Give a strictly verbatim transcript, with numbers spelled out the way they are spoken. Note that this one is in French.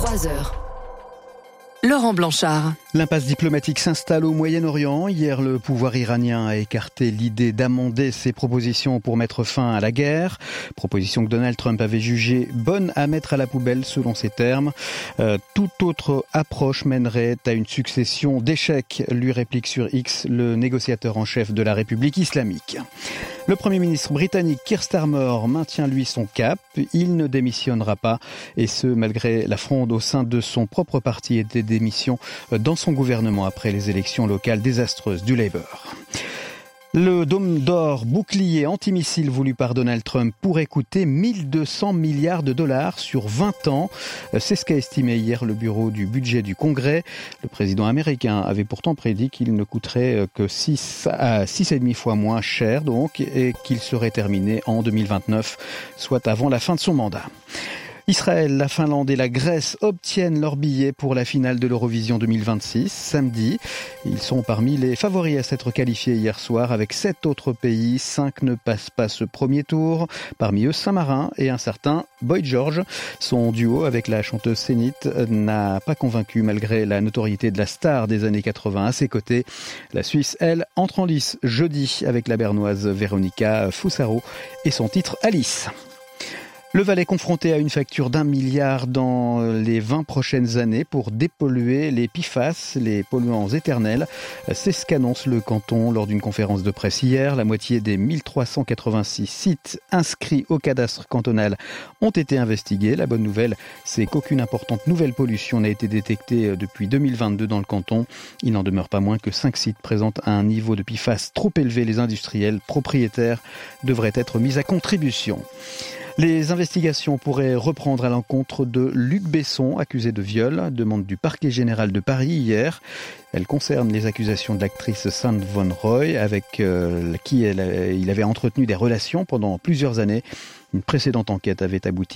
trois heures. Laurent Blanchard. L'impasse diplomatique s'installe au Moyen-Orient. Hier, le pouvoir iranien a écarté l'idée d'amender ses propositions pour mettre fin à la guerre. Proposition que Donald Trump avait jugée bonne à mettre à la poubelle, selon ses termes. Euh, toute autre approche mènerait à une succession d'échecs, lui réplique sur X le négociateur en chef de la République islamique. Le Premier ministre britannique Keir Starmer maintient lui son cap. Il ne démissionnera pas, et ce malgré la fronde au sein de son propre parti et des démissions dans son gouvernement après les élections locales désastreuses du Labour. Le dôme d'or bouclier antimissile voulu par Donald Trump pourrait coûter mille deux cents milliards de dollars sur vingt ans. C'est ce qu'a estimé hier le bureau du budget du Congrès. Le président américain avait pourtant prédit qu'il ne coûterait que six à six virgule cinq fois moins cher donc, et qu'il serait terminé en deux mille vingt-neuf, soit avant la fin de son mandat. Israël, la Finlande et la Grèce obtiennent leur billet pour la finale de l'Eurovision deux mille vingt-six, samedi. Ils sont parmi les favoris à s'être qualifiés hier soir avec sept autres pays. Cinq ne passent pas ce premier tour. Parmi eux, Saint-Marin et un certain Boy George. Son duo avec la chanteuse Zénith n'a pas convaincu malgré la notoriété de la star des années quatre-vingts à ses côtés. La Suisse, elle, entre en lice jeudi avec la bernoise Véronica Foussaro et son titre Alice. Le Valais confronté à une facture d'un milliard dans les vingt prochaines années pour dépolluer les P F A S, les polluants éternels. C'est ce qu'annonce le canton lors d'une conférence de presse hier. La moitié des mille trois cent quatre-vingt-six sites inscrits au cadastre cantonal ont été investigués. La bonne nouvelle, c'est qu'aucune importante nouvelle pollution n'a été détectée depuis deux mille vingt-deux dans le canton. Il n'en demeure pas moins que cinq sites présentent un niveau de P F A S trop élevé. Les industriels propriétaires devraient être mis à contribution. Les investigations pourraient reprendre à l'encontre de Luc Besson, accusé de viol, demande du parquet général de Paris hier. Elle concerne les accusations de l'actrice Sand Von Roy, avec euh, qui elle, il avait entretenu des relations pendant plusieurs années. Une précédente enquête avait abouti